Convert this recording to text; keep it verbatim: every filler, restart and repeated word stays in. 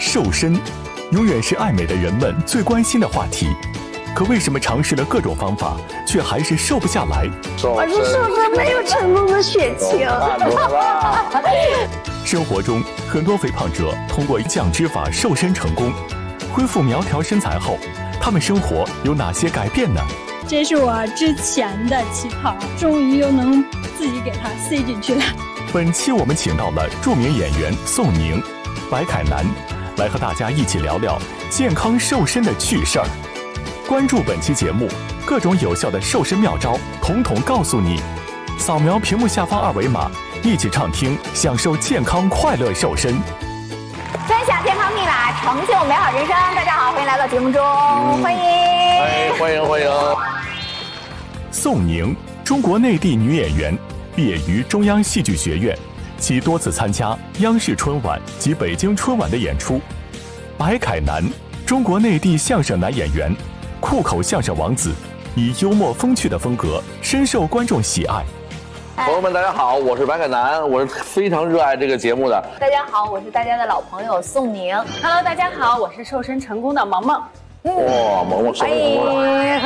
瘦身，永远是爱美的人们最关心的话题。可为什么尝试了各种方法，却还是瘦不下来？ 我是瘦身没有成功的血清。 生活中，很多肥胖者通过降脂法瘦身成功，恢复苗条身材后，他们生活有哪些改变呢？ 这是我之前的旗袍，终于又能自己给它塞进去了。 本期我们请到了著名演员宋宁、白凯南，来和大家一起聊聊健康瘦身的趣事儿。关注本期节目，各种有效的瘦身妙招，统统告诉你。扫描屏幕下方二维码，一起畅听，享受健康快乐瘦身。 分享健康密码，成就美好人生。大家好，欢迎来到节目中，嗯、欢迎， 哎，欢迎欢迎。 宋宁，中国内地女演员，毕业于中央戏剧学院，其多次参加央视春晚及北京春晚的演出。白凯南，中国内地相声男演员，酷口相声王子，以幽默风趣的风格深受观众喜爱。 朋友们，大家好，我是白凯南，我是非常热爱这个节目的。 大家好，我是大家的老朋友宋宁。 Hello， 大家好，我是瘦身成功的萌萌。 哇、嗯哦，萌萌瘦身成功了。